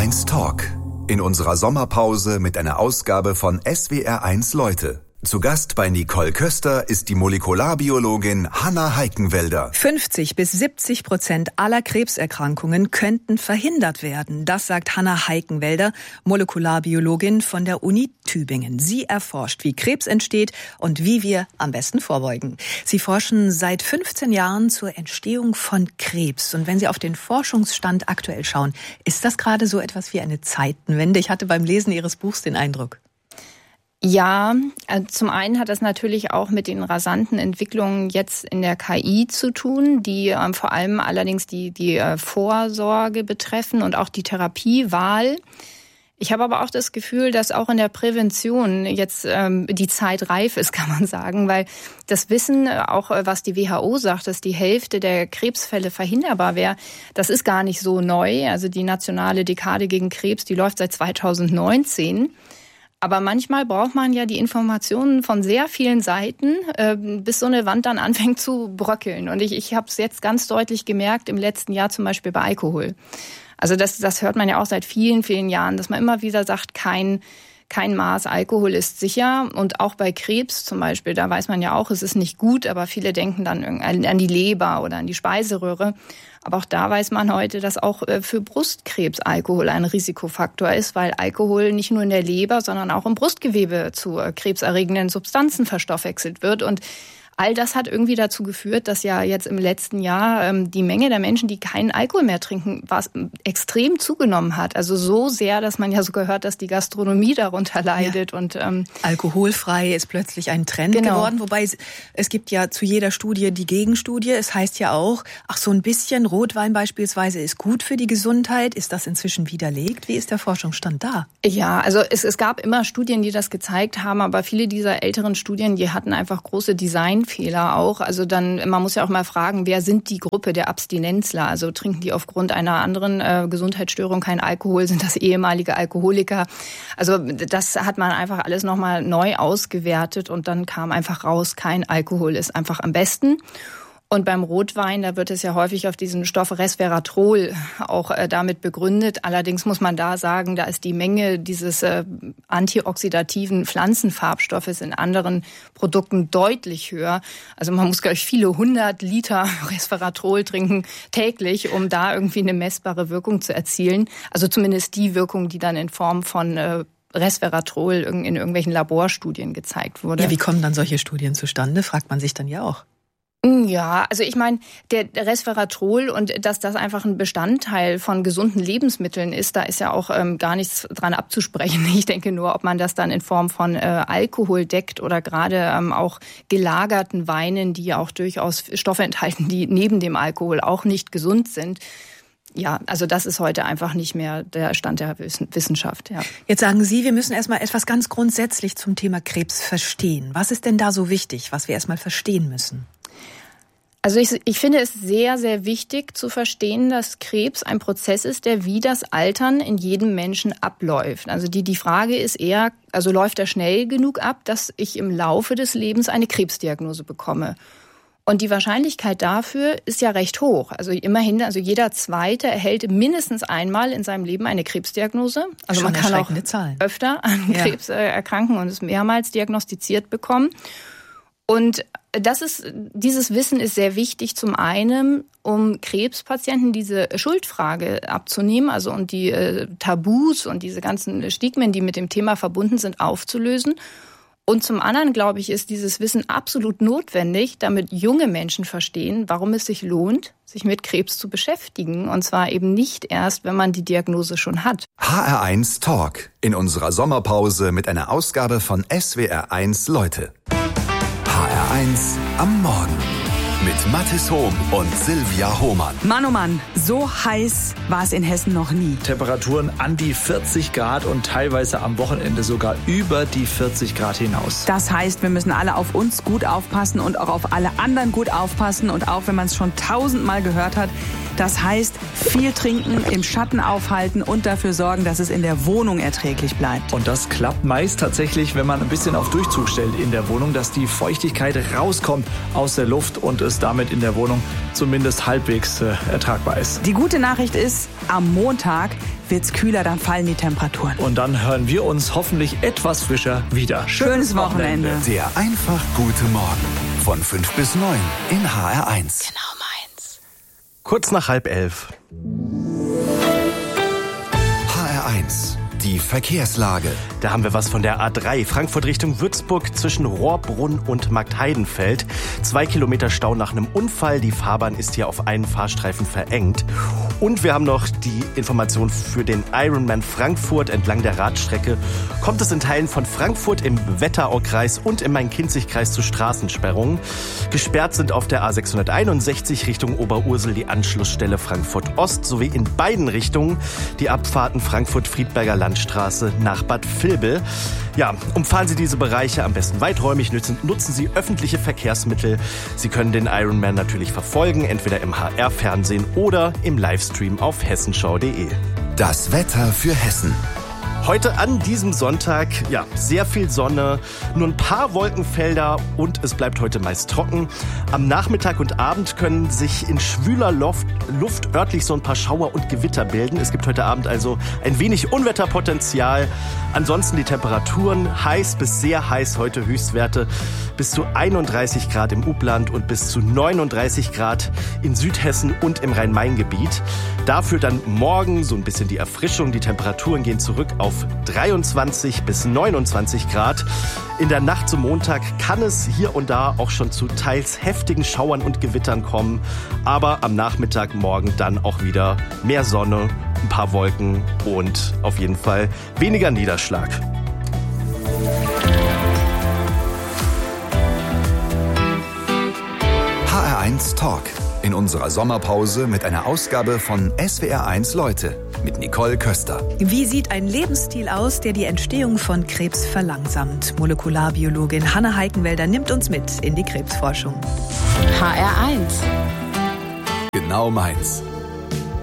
HR1 Talk. In unserer Sommerpause mit einer Ausgabe von SWR1 Leute. Zu Gast bei Nicole Köster ist die Molekularbiologin Hanna Heikenwälder. 50-70% aller Krebserkrankungen könnten verhindert werden. Das sagt Hanna Heikenwälder, Molekularbiologin von der Uni Tübingen. Sie erforscht, wie Krebs entsteht und wie wir am besten vorbeugen. Sie forschen seit 15 Jahren zur Entstehung von Krebs. Und wenn Sie auf den Forschungsstand aktuell schauen, ist das gerade so etwas wie eine Zeitenwende? Ich hatte beim Lesen Ihres Buchs den Eindruck. Ja, zum einen hat das natürlich auch mit den rasanten Entwicklungen jetzt in der KI zu tun, die vor allem allerdings die Vorsorge betreffen und auch die Therapiewahl. Ich habe aber auch das Gefühl, dass auch in der Prävention jetzt die Zeit reif ist, kann man sagen, weil das Wissen, auch was die WHO sagt, dass die Hälfte der Krebsfälle verhinderbar wäre, das ist gar nicht so neu. Also die nationale Dekade gegen Krebs, die läuft seit 2019. Aber manchmal braucht man ja die Informationen von sehr vielen Seiten, bis so eine Wand dann anfängt zu bröckeln. Und ich habe es jetzt ganz deutlich gemerkt im letzten Jahr zum Beispiel bei Alkohol. Also das hört man ja auch seit vielen, vielen Jahren, dass man immer wieder sagt, kein Maß Alkohol ist sicher. Und auch bei Krebs zum Beispiel, da weiß man ja auch, es ist nicht gut, aber viele denken dann an die Leber oder an die Speiseröhre. Aber auch da weiß man heute, dass auch für Brustkrebs Alkohol ein Risikofaktor ist, weil Alkohol nicht nur in der Leber, sondern auch im Brustgewebe zu krebserregenden Substanzen verstoffwechselt wird. Und all das hat irgendwie dazu geführt, dass ja jetzt im letzten Jahr die Menge der Menschen, die keinen Alkohol mehr trinken, extrem zugenommen hat. Also so sehr, dass man ja sogar hört, dass die Gastronomie darunter leidet. Ja. Und alkoholfrei ist plötzlich ein Trend geworden. Wobei es gibt ja zu jeder Studie die Gegenstudie. Es heißt ja auch, so ein bisschen Rotwein beispielsweise ist gut für die Gesundheit. Ist das inzwischen widerlegt? Wie ist der Forschungsstand da? Ja, also es gab immer Studien, die das gezeigt haben, aber viele dieser älteren Studien, die hatten einfach große Designfehler auch. Also man muss ja auch mal fragen, wer sind die Gruppe der Abstinenzler? Also trinken die aufgrund einer anderen Gesundheitsstörung keinen Alkohol? Sind das ehemalige Alkoholiker? Also das hat man einfach alles nochmal neu ausgewertet und dann kam einfach raus, kein Alkohol ist einfach am besten. Und beim Rotwein, da wird es ja häufig auf diesen Stoff Resveratrol auch damit begründet. Allerdings muss man da sagen, da ist die Menge dieses antioxidativen Pflanzenfarbstoffes in anderen Produkten deutlich höher. Also man muss, glaube ich, viele 100 Liter Resveratrol trinken täglich, um da irgendwie eine messbare Wirkung zu erzielen. Also zumindest die Wirkung, die dann in Form von Resveratrol in irgendwelchen Laborstudien gezeigt wurde. Ja, wie kommen dann solche Studien zustande, fragt man sich dann ja auch. Ja, also ich meine, der Resveratrol und dass das einfach ein Bestandteil von gesunden Lebensmitteln ist, da ist ja auch gar nichts dran abzusprechen. Ich denke nur, ob man das dann in Form von Alkohol deckt oder gerade auch gelagerten Weinen, die ja auch durchaus Stoffe enthalten, die neben dem Alkohol auch nicht gesund sind. Ja, also das ist heute einfach nicht mehr der Stand der Wissenschaft. Ja. Jetzt sagen Sie, wir müssen erstmal etwas ganz grundsätzlich zum Thema Krebs verstehen. Was ist denn da so wichtig, was wir erstmal verstehen müssen? Also ich finde es sehr, sehr wichtig zu verstehen, dass Krebs ein Prozess ist, der wie das Altern in jedem Menschen abläuft. Also die Frage ist eher, also läuft er schnell genug ab, dass ich im Laufe des Lebens eine Krebsdiagnose bekomme? Und die Wahrscheinlichkeit dafür ist ja recht hoch. Also immerhin, also jeder Zweite erhält mindestens einmal in seinem Leben eine Krebsdiagnose. Also man kann auch öfter an Krebs erkranken und es mehrmals diagnostiziert bekommen. Und dieses Wissen ist sehr wichtig, zum einen, um Krebspatienten diese Schuldfrage abzunehmen, also und die Tabus und diese ganzen Stigmen, die mit dem Thema verbunden sind, aufzulösen. Und zum anderen, glaube ich, ist dieses Wissen absolut notwendig, damit junge Menschen verstehen, warum es sich lohnt, sich mit Krebs zu beschäftigen. Und zwar eben nicht erst, wenn man die Diagnose schon hat. HR1 Talk in unserer Sommerpause mit einer Ausgabe von SWR1 Leute. HR1 am Morgen mit Mathis Hohm und Silvia Hohmann. Mann, oh Mann, so heiß war es in Hessen noch nie. Temperaturen an die 40 Grad und teilweise am Wochenende sogar über die 40 Grad hinaus. Das heißt, wir müssen alle auf uns gut aufpassen und auch auf alle anderen gut aufpassen. Und auch wenn man es schon 1000-mal gehört hat, das heißt, viel trinken, im Schatten aufhalten und dafür sorgen, dass es in der Wohnung erträglich bleibt. Und das klappt meist tatsächlich, wenn man ein bisschen auf Durchzug stellt in der Wohnung, dass die Feuchtigkeit rauskommt aus der Luft und es damit in der Wohnung zumindest halbwegs ertragbar ist. Die gute Nachricht ist, am Montag, wird's kühler, dann fallen die Temperaturen. Und dann hören wir uns hoffentlich etwas frischer wieder. Schönes Wochenende. Der einfach gute Morgen von 5 bis 9 in HR1. Genau meins. Kurz nach 10:30. HR1, die Verkehrslage. Da haben wir was von der A3 Frankfurt Richtung Würzburg zwischen Rohrbrunn und Marktheidenfeld. 2 Kilometer Stau nach einem Unfall. Die Fahrbahn ist hier auf einen Fahrstreifen verengt. Und wir haben noch die Information für den Ironman Frankfurt entlang der Radstrecke. Kommt es in Teilen von Frankfurt im Wetteraukreis und im Main-Kinzig-Kreis zu Straßensperrungen. Gesperrt sind auf der A661 Richtung Oberursel die Anschlussstelle Frankfurt Ost sowie in beiden Richtungen die Abfahrten Frankfurt-Friedberger Landstraße nach Bad Vilbel. Ja, umfahren Sie diese Bereiche am besten weiträumig, nutzen Sie öffentliche Verkehrsmittel. Sie können den Ironman natürlich verfolgen, entweder im HR-Fernsehen oder im Livestream auf hessenschau.de. Das Wetter für Hessen. Heute an diesem Sonntag, ja, sehr viel Sonne, nur ein paar Wolkenfelder und es bleibt heute meist trocken. Am Nachmittag und Abend können sich in schwüler Luft örtlich so ein paar Schauer und Gewitter bilden. Es gibt heute Abend also ein wenig Unwetterpotenzial. Ansonsten die Temperaturen heiß bis sehr heiß, heute Höchstwerte bis zu 31 Grad im Upland und bis zu 39 Grad in Südhessen und im Rhein-Main-Gebiet. Dafür dann morgen so ein bisschen die Erfrischung. Die Temperaturen gehen zurück auf 23 bis 29 Grad. In der Nacht zum Montag kann es hier und da auch schon zu teils heftigen Schauern und Gewittern kommen. Aber am Nachmittag morgen dann auch wieder mehr Sonne, ein paar Wolken und auf jeden Fall weniger Niederschlag. HR1 Talk. In unserer Sommerpause mit einer Ausgabe von SWR1 Leute mit Nicole Köster. Wie sieht ein Lebensstil aus, der die Entstehung von Krebs verlangsamt? Molekularbiologin Hanna Heikenwälder nimmt uns mit in die Krebsforschung. HR1. Genau meins.